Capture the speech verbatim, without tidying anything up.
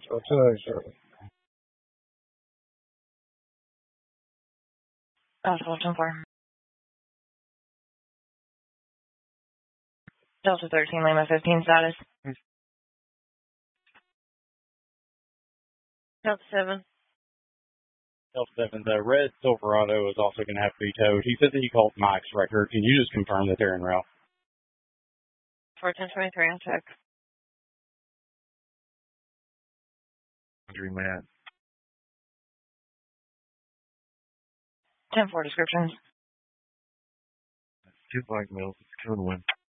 So today, sir. Delta ten four. Delta thirteen, Lima fifteen status. Delta seven. Delta seven, the red Silverado is also going to have to be towed. He said that he called Mike's record. Can you just confirm that they're en route? four ten twenty-three on check. Dream Matt. ten four descriptions. Two black males. It's code one.